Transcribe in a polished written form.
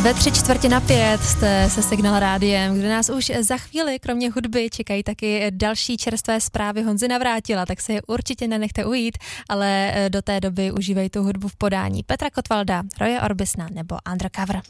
Ve 3:45 jste se Signál rádiem, kde nás už za chvíli kromě hudby čekají taky další čerstvé zprávy Honzy Navrátila, tak se je určitě nenechte ujít, ale do té doby užívej tu hudbu v podání Petra Kotvalda, Roye Orbisna nebo Undercover.